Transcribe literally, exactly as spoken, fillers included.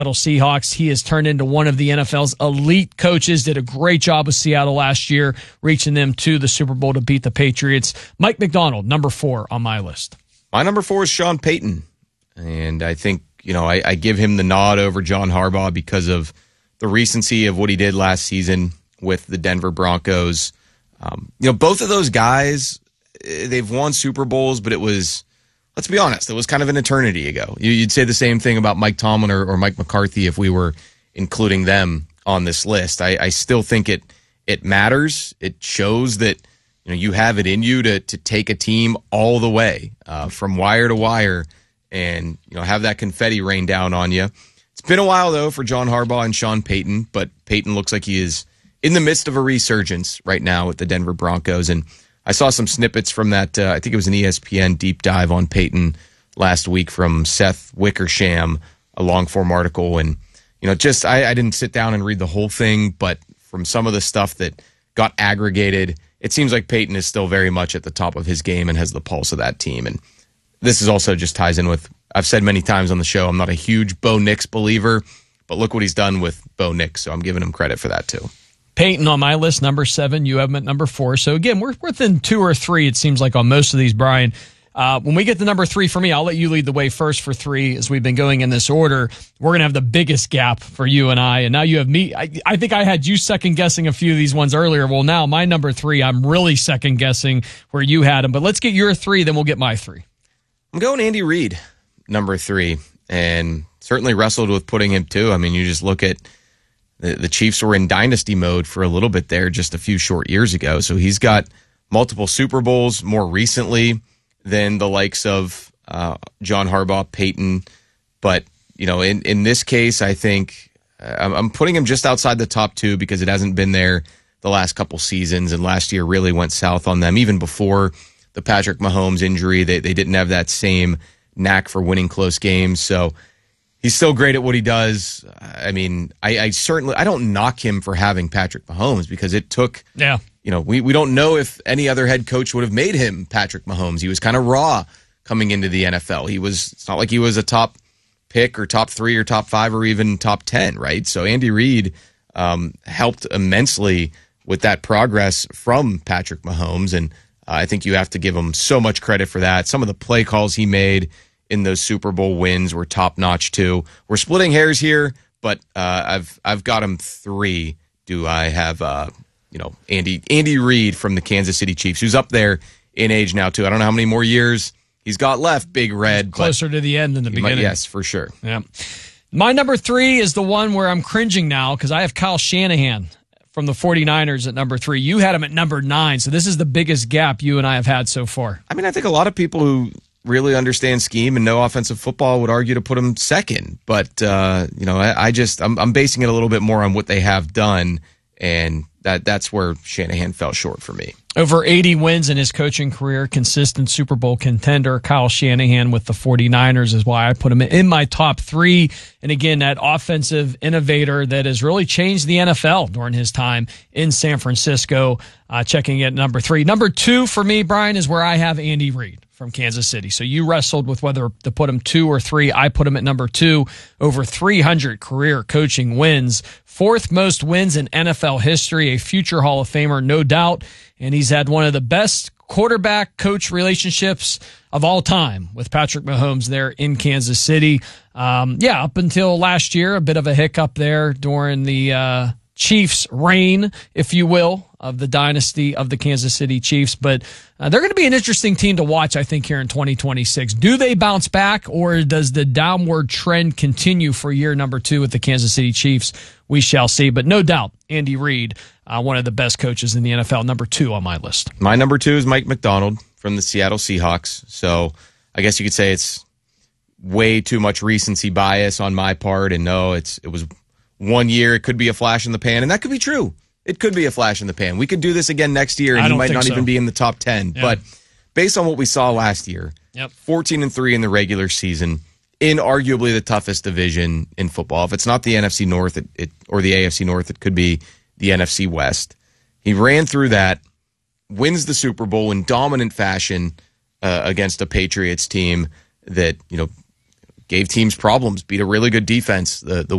Seattle Seahawks. He has turned into one of the N F L's elite coaches, did a great job with Seattle last year, reaching them to the Super Bowl to beat the Patriots. Mike Macdonald, number four on my list. My number four is Sean Payton. And I think, you know, I, I give him the nod over John Harbaugh because of the recency of what he did last season with the Denver Broncos. Um, you know, both of those guys, they've won Super Bowls, but it was, let's be honest, it was kind of an eternity ago. You'd say the same thing about Mike Tomlin or, or Mike McCarthy if we were including them on this list. I, I still think it it matters. It shows that, you know, you have it in you to to take a team all the way uh, from wire to wire and, you know, have that confetti rain down on you. It's been a while, though, for John Harbaugh and Sean Payton, but Payton looks like he is in the midst of a resurgence right now with the Denver Broncos. And I saw some snippets from that, uh, I think it was an E S P N deep dive on Payton last week from Seth Wickersham, a long-form article. And, you know, just I, I didn't sit down and read the whole thing, but from some of the stuff that got aggregated, it seems like Payton is still very much at the top of his game and has the pulse of that team. And this is also just ties in with, I've said many times on the show, I'm not a huge Bo Nix believer, but look what he's done with Bo Nix, so I'm giving him credit for that too. Payton on my list, number seven. You have him at number four. So, again, we're within two or three, it seems like, on most of these, Brian. Uh, when we get to number three for me, I'll let you lead the way first for three as we've been going in this order. We're going to have the biggest gap for you and I, and now you have me. I, I think I had you second-guessing a few of these ones earlier. Well, now my number three, I'm really second-guessing where you had them. But let's get your three, then we'll get my three. I'm going Andy Reid, number three, and certainly wrestled with putting him two. I mean, you just look at The, the Chiefs were in dynasty mode for a little bit there just a few short years ago. So he's got multiple Super Bowls more recently than the likes of uh, John Harbaugh, Peyton. But, you know, in, in this case, I think uh, I'm, I'm putting him just outside the top two because it hasn't been there the last couple seasons. And last year really went south on them. Even before the Patrick Mahomes injury, they, they didn't have that same knack for winning close games. So he's still great at what he does. I mean, I, I certainly I don't knock him for having Patrick Mahomes because it took. Yeah. You know, we, we don't know if any other head coach would have made him Patrick Mahomes. He was kind of raw coming into the N F L. He was. It's not like he was a top pick or top three or top five or even top ten, right? So Andy Reid um, helped immensely with that progress from Patrick Mahomes, and uh, I think you have to give him so much credit for that. Some of the play calls he made in those Super Bowl wins were top notch too. We're splitting hairs here, but uh, I've I've got him three. Do I have uh, you know Andy Andy Reid from the Kansas City Chiefs, who's up there in age now too. I don't know how many more years he's got left. Big Red, closer to the end than the beginning. Might, yes, for sure. Yeah. My number three is the one where I'm cringing now because I have Kyle Shanahan from the 49ers at number three. You had him at number nine, so this is the biggest gap you and I have had so far. I mean, I think a lot of people who really understand scheme and know offensive football would argue to put him second. But, uh, you know, I, I just, I'm, I'm basing it a little bit more on what they have done, and that that's where Shanahan fell short for me. Over eighty wins in his coaching career, consistent Super Bowl contender. Kyle Shanahan with the 49ers is why I put him in my top three. And again, that offensive innovator that has really changed the N F L during his time in San Francisco, uh, checking at number three. Number two for me, Brian, is where I have Andy Reid from Kansas City. So you wrestled with whether to put him two or three. I put him at number two. Over three hundred career coaching wins. Fourth most wins in N F L history. A future Hall of Famer, no doubt. And he's had one of the best quarterback-coach relationships of all time with Patrick Mahomes there in Kansas City. Um, yeah, up until last year, a bit of a hiccup there during the uh, Chiefs' reign, if you will, of the dynasty of the Kansas City Chiefs. But uh, they're going to be an interesting team to watch, I think, here in twenty twenty-six. Do they bounce back, or does the downward trend continue for year number two with the Kansas City Chiefs? We shall see. But no doubt, Andy Reid, uh, one of the best coaches in the N F L, number two on my list. My number two is Mike Macdonald from the Seattle Seahawks. So I guess you could say it's way too much recency bias on my part. And no, it's it was one year. It could be a flash in the pan, and that could be true. It could be a flash in the pan. We could do this again next year, and he might not so. even be in the top ten. Yeah. But based on what we saw last year, yep. fourteen and three in the regular season, in arguably the toughest division in football. If it's not the N F C North it, it, or the A F C North, it could be the N F C West. He ran through that, wins the Super Bowl in dominant fashion uh, against a Patriots team that, you know, gave teams problems, beat a really good defense the the